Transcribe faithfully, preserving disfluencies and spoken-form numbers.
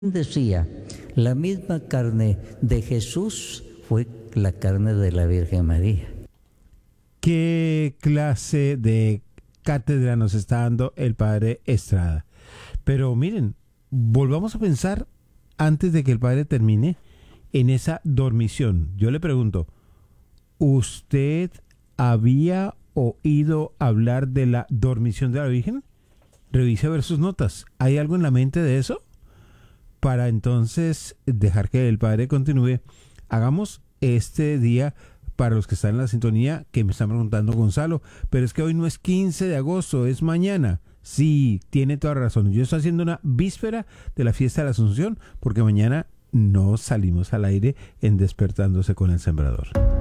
Decía, la misma carne de Jesús fue la carne de la Virgen María. ¿Qué clase de cátedra nos está dando el padre Estrada? Pero miren, volvamos a pensar antes de que el padre termine en esa dormición. Yo le pregunto, ¿usted había oído hablar de la dormición de la Virgen? Revise a ver sus notas. ¿Hay algo en la mente de eso? Para entonces dejar que el padre continúe, hagamos este día, para los que están en la sintonía, que me están preguntando Gonzalo, pero es que hoy no es quince de agosto, es mañana. Sí, tiene toda razón. Yo estoy haciendo una víspera de la fiesta de la Asunción, porque mañana no salimos al aire en Despertándose con el Sembrador.